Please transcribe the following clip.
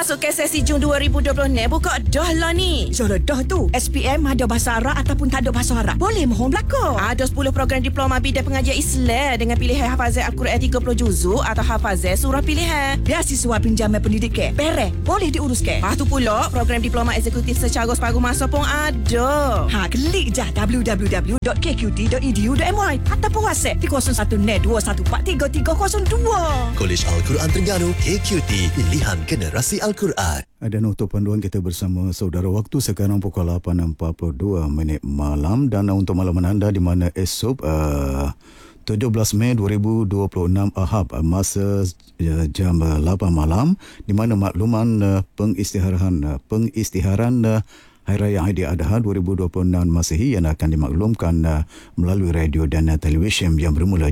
masuk ke sesi Jun 2020 ni, buka dah lah ni. Zara dah tu. SPM ada bahasa Arab ataupun tak ada bahasa Arab, boleh mohon belakang. Ada 10 program diploma bidang pengajian Islam dengan pilihan hafazan Al-Quran 30 juzuk atau hafazan surah pilihan. Beasiswa pinjaman pendidikan, pere, boleh diuruskan. Lepas tu pula, program diploma eksekutif secara separuh masa pun ada. Klik je www.kqt.edu.my ataupun WhatsApp di 0192143302. Kolej Al-Quran Terengganu KQT, pilihan generasi Al-Quran. Dan untuk panduan kita bersama saudara, waktu sekarang pukul 8.42 malam, dan untuk malaman anda di mana esok 17 Mei 2026 Ahad, masa jam 8 malam, di mana makluman pengisytiharan Hari Raya Aidiladha 2026 Masihi yang akan dimaklumkan melalui radio dan televisyen yang bermula